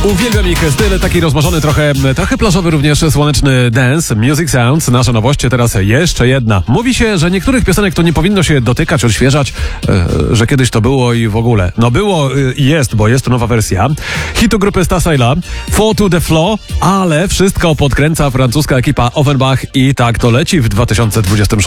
Uwielbiam ich styl, taki rozmarzony, trochę plażowy, również słoneczny dance, Music Sounds. Nasza nowość, teraz jeszcze jedna. Mówi się, że niektórych piosenek to nie powinno się dotykać, odświeżać, że kiedyś to było i w ogóle. No było i jest, bo jest to nowa wersja hitu grupy Stasila, Fall to the Floor, ale wszystko podkręca francuska ekipa Offenbach i tak to leci w 2026.